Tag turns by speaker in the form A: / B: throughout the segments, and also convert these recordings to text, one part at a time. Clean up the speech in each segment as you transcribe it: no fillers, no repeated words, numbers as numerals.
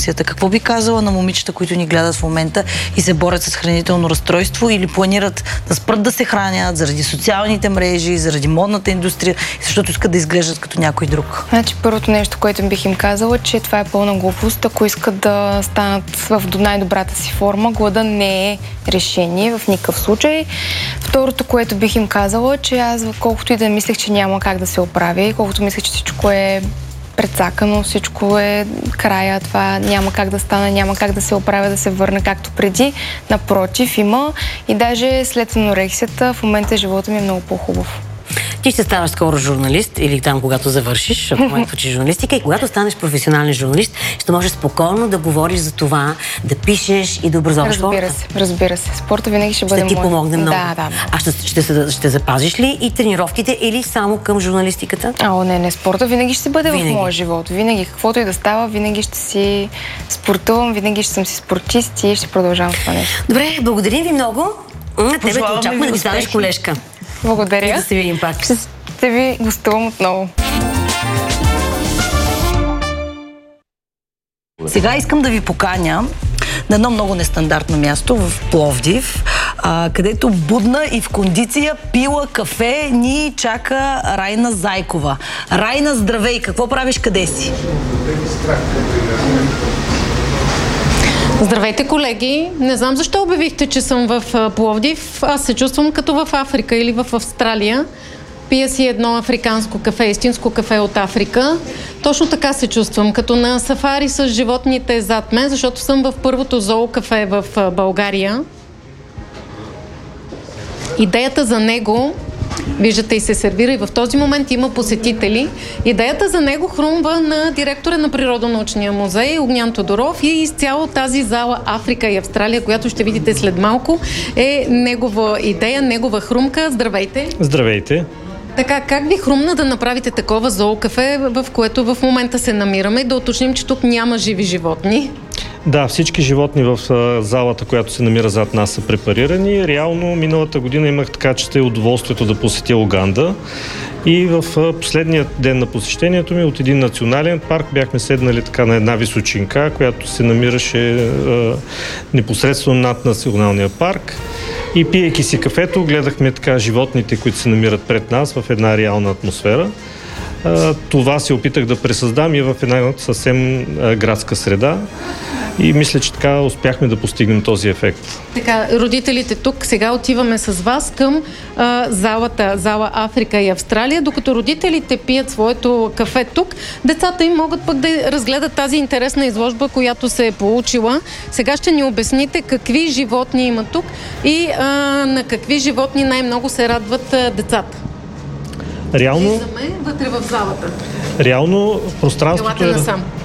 A: концепцията? Какво би казала на момичета, които ни гледат в момента и се борят с хранително разстройство или планират да спрат да се хранят заради социалните мрежи, заради модната индустрия, защото искат да изглеждат като някой друг?
B: Значи, първото нещо, което бих им казала, че това е пълна глупост. Ако искат да станат в най-добрата си форма, глада не е решение в никакъв случай. Второто, което бих им казала, че аз колкото и да мислех, че няма как да се оправи, колкото мислех, че всичко е прецакано, всичко е края, това няма как да стане, няма как да се оправя, да се върне както преди. Напротив, има и даже след анорексията в момента живота ми е много по-хубав.
C: Ти ще ставаш скоро журналист или там, когато завършиш, в момента учиш журналистика, и когато станеш професионален журналист, ще можеш спокойно да говориш за това, да пишеш и да образоваш хората.
B: Разбира се. Спорта винаги ще бъде
C: Ще ти помогне много.
B: Да.
C: А ще запазиш ли и тренировките или само към журналистиката?
B: Не. Спорта винаги ще бъде в моя живот. Винаги, каквото и да става, винаги ще си спортувам, винаги ще съм си спортист и ще продължавам това нещо.
C: Добре, благодарим ви много. На тебе те очакваме да ги станеш колежка.
B: Благодаря.
C: И да се видим пак.
B: Ще ви гостувам отново.
A: Сега искам да ви поканя на едно много нестандартно място в Пловдив, където будна и в кондиция пила кафе ни чака Райна Зайкова. Райна, здравей! Какво правиш? Къде си?
D: Здравейте, колеги! Не знам защо обявихте, че съм в Пловдив. Аз се чувствам като в Африка или в Австралия. Пия си едно африканско кафе, истинско кафе от Африка. Точно така се чувствам, като на сафари с животните зад мен, защото съм в първото зоокафе в България. Идеята за него, виждате, и се сервира, и в този момент има посетители. Идеята за него хрумва на директора на Природонаучния музей Огнян Тодоров и изцяло тази зала Африка и Австралия, която ще видите след малко, е негова идея, негова хрумка. Здравейте!
E: Здравейте!
D: Така, как ви хрумна да направите такова зоокафе, в което в момента се намираме, и да уточним, че тук няма живи животни?
E: Да, всички животни в залата, която се намира зад нас, са препарирани. Реално миналата година имах така честа и удоволствието да посетя Уганда. И в последният ден на посещението ми от един национален парк бяхме седнали така на една височинка, която се намираше непосредствено над националния парк. И пиейки си кафето, гледахме така животните, които се намират пред нас в една реална атмосфера. Това се опитах да пресъздам и в една съвсем градска среда. И мисля, че така успяхме да постигнем този ефект.
D: Така, родителите тук, сега отиваме с вас към зала Африка и Австралия. Докато родителите пият своето кафе тук, децата им могат пък да разгледат тази интересна изложба, която се е получила. Сега ще ни обясните какви животни има тук и на какви животни най-много се радват децата.
E: Реално...
D: Влизаме вътре в залата.
E: Реално пространството
D: е...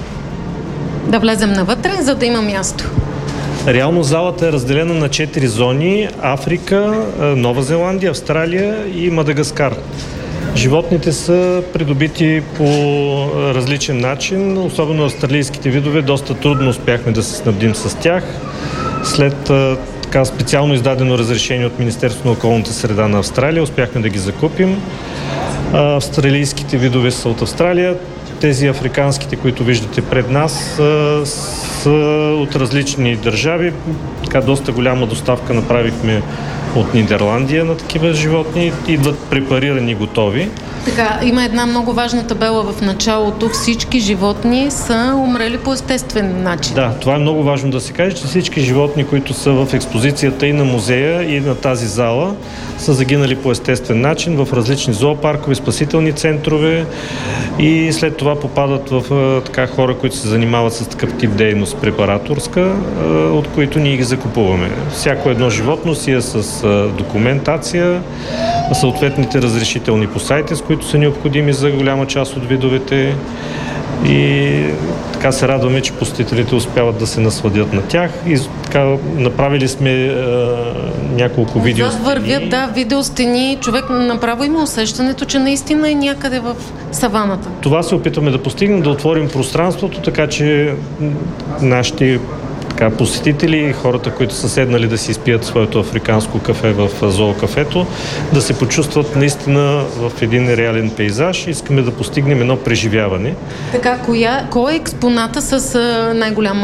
D: Да влезем навътре, за да има място.
E: Реално залата е разделена на 4 зони: Африка, Нова Зеландия, Австралия и Мадагаскар. Животните са придобити по различен начин, особено австралийските видове. Доста трудно успяхме да се снабдим с тях. След така специално издадено разрешение от Министерството на околната среда на Австралия успяхме да ги закупим. Австралийските видове са от Австралия. Тези африканските, които виждате пред нас, са от различни държави. Така доста голяма доставка направихме от Нидерландия на такива животни. Идват препарирани, готови.
D: Така, има една много важна табела в началото. Всички животни са умрели по естествен начин.
E: Да, това е много важно да се каже, че всички животни, които са в експозицията и на музея, и на тази зала, са загинали по естествен начин в различни зоопаркове, спасителни центрове и след това попадат в така хора, които се занимават с такъв тип дейност препараторска, от които ние ги закупуваме. Всяко едно животно си е с документация, съответните разрешителни по сайта, с които са необходими за голяма част от видовете, и така се радваме, че посетителите успяват да се насладят на тях. И така направили сме няколко видеостени.
D: Вървят, да, видеостени. Човек направо има усещането, че наистина е някъде в саваната.
E: Това се опитваме да постигнем, да отворим пространството, така че нашите посетители, хората, които са седнали да си изпият своето африканско кафе в зоокафето, да се почувстват наистина в един реален пейзаж. Искаме да постигнем едно преживяване.
D: Така, кой е експоната с най-голям